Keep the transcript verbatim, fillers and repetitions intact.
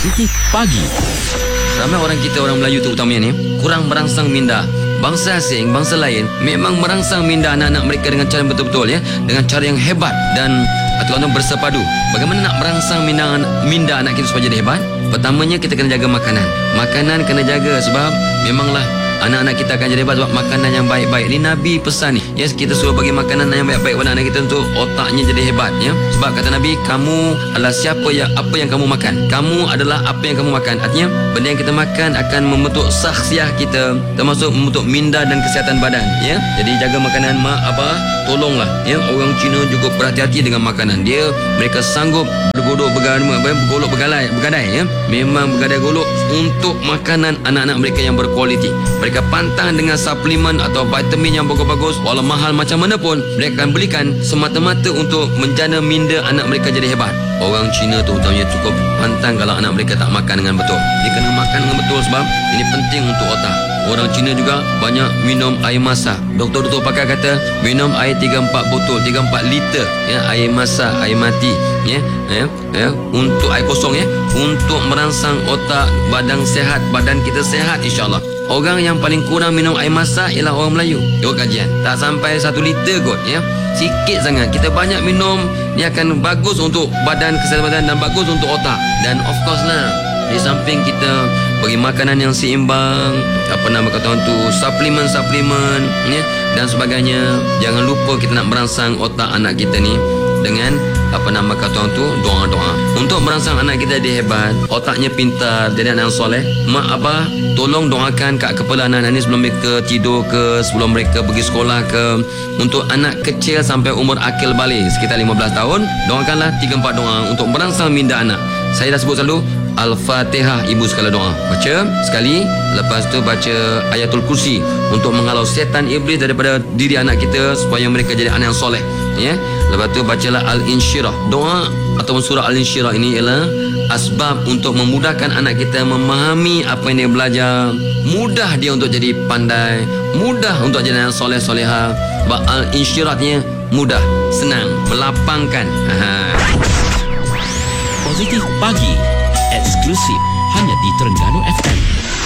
Positif Pagi. Ramai orang kita, orang Melayu terutamanya ni, kurang merangsang minda. Bangsa asing, bangsa lain memang merangsang minda anak-anak mereka dengan cara yang betul-betul, ya, dengan cara yang hebat dan tuan-tuan bersepadu. Bagaimana nak merangsang minda, minda anak kita supaya jadi hebat? Pertamanya kita kena jaga makanan. Makanan kena jaga sebab memanglah anak-anak kita akan jadi hebat sebab makanan yang baik-baik. Ni Nabi pesan ni, yes, kita suruh bagi makanan yang baik-baik pada anak kita untuk otaknya jadi hebat, ya. Sebab kata Nabi, kamu adalah siapa yang apa yang kamu makan. Kamu adalah apa yang kamu makan. Artinya benda yang kita makan akan membentuk sahsiah kita, termasuk membentuk minda dan kesihatan badan, ya. Jadi jaga makanan, mak apa, tolonglah, ya. Orang Cina juga berhati-hati dengan makanan. Dia mereka sanggup bergodok bergadai, bergolok bergalai, bergadai, ya. Memang bergadai golok untuk makanan anak-anak mereka yang berkualiti. Mereka pantang dengan suplemen atau vitamin yang bagus-bagus, walau mahal macam mana pun mereka akan belikan semata-mata untuk menjana minda anak mereka jadi hebat. Orang Cina tu utamanya cukup pantang kalau anak mereka tak makan dengan betul. Dia kena makan dengan betul sebab ini penting untuk otak. Orang Cina juga banyak minum air masak. Doktor-doktor pakar kata minum air tiga empat botol, tiga empat liter, ya, air masak, air mati, ya, ya, ya, untuk air kosong, ya, untuk merangsang otak, badan sehat, badan kita sehat insya-Allah. Orang yang paling kurang minum air masak ialah orang Melayu. Tengok kajian, tak sampai satu liter kot, ya. Sikit sangat. Kita banyak minum, dia akan bagus untuk badan, kesihatan badan dan bagus untuk otak. Dan of course lah, di samping kita bagi makanan yang seimbang, apa nama kata orang tu, suplemen-suplemen, ya, dan sebagainya. Jangan lupa kita nak merangsang otak anak kita ni dengan apa nama kata orang tu, doa-doa. Untuk merangsang anak kita jadi hebat, otaknya pintar, jadi anak yang soleh. Mak abah tolong doakan kat kepala anak-anak ni sebelum mereka tidur ke, sebelum mereka pergi sekolah ke. Untuk anak kecil sampai umur akil balik sekitar lima belas tahun, doakanlah tiga empat doa untuk merangsang minda anak. Saya dah sebut selalu Al-Fatihah, ibu sekali doa. Baca sekali, lepas tu baca Ayatul Kursi untuk menghalau setan iblis daripada diri anak kita supaya mereka jadi anak yang soleh, ya. Lepas tu bacalah Al-Insyirah. Doa ataupun surah Al-Insyirah ini ialah asbab untuk memudahkan anak kita memahami apa yang dia belajar. Mudah dia untuk jadi pandai, mudah untuk jadi anak soleh-soleha. Sebab Al-Insyirahnya mudah, senang, melapangkan. Aha. Positif Pagi. Eksklusif hanya di Terengganu F M.